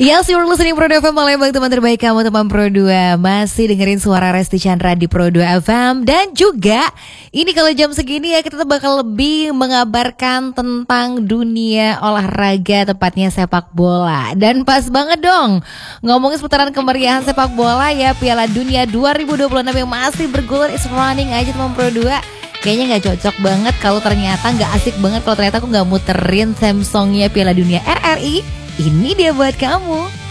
Yes, you're listening Pro 2 FM, Palembang, teman terbaik kamu, teman Pro 2. Masih dengerin suara Resti Chandra di Pro 2 FM. Dan juga, ini kalau jam segini ya, kita bakal lebih mengabarkan tentang dunia olahraga, tepatnya sepak bola. Dan pas banget dong, ngomongin seputaran kemeriahan sepak bola ya, Piala Dunia 2026 yang masih bergulir, is running aja teman Pro 2. Kayaknya gak cocok banget kalau ternyata, gak asik banget kalau ternyata aku gak muterin theme songnya Piala Dunia RRI. Ini dia buat kamu.